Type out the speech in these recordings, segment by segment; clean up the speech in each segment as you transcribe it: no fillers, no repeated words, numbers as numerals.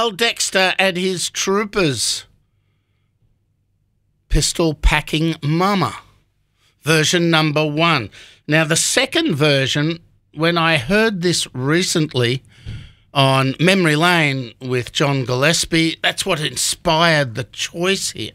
Al Dexter and his Troopers. Pistol Packing Mama, version number 1. Now, the second version, when I heard this recently on Memory Lane with John Gillespie, that's what inspired the choice here.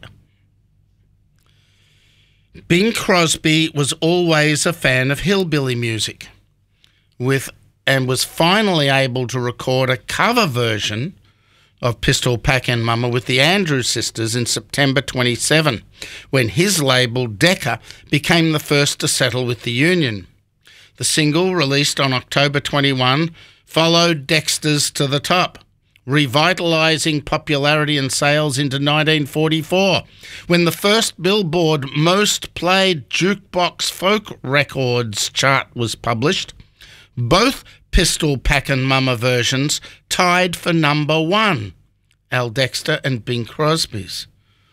Bing Crosby was always a fan of hillbilly music, and was finally able to record a cover version of Pistol Packin' Mama with the Andrews Sisters in September 27, when his label Decca became the first to settle with the union. The single, released on October 21, followed Dexter's To the Top, revitalising popularity and sales into 1944, when the first Billboard Most Played Jukebox Folk Records chart was published. Both Pistol Packin' Mama versions tied for number 1, Al Dexter and Bing Crosby's.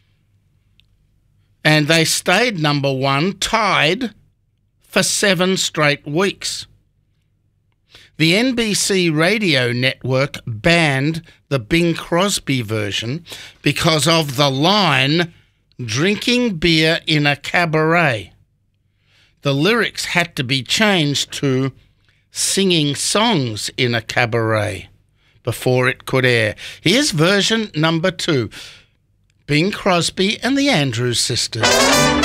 And they stayed number 1, tied for 7 straight weeks. The NBC radio network banned the Bing Crosby version because of the line, "drinking beer in a cabaret." The lyrics had to be changed to "singing songs in a cabaret" before it could air. Here's version number 2, Bing Crosby and the Andrews Sisters.